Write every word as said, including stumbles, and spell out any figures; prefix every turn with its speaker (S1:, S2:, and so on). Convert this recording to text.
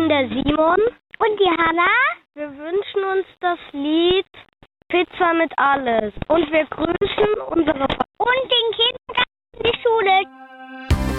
S1: bin der Simon.
S2: Und die Hanna.
S1: Wir wünschen uns das Lied Pizza mit alles. Und wir grüßen unsere